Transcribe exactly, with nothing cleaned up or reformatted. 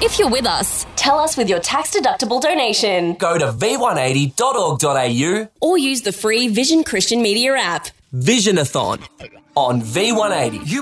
If you're with us, tell us with your tax-deductible donation. Go to v one eighty dot org dot a u or use the free Vision Christian Media app. Visionathon on V one eighty. You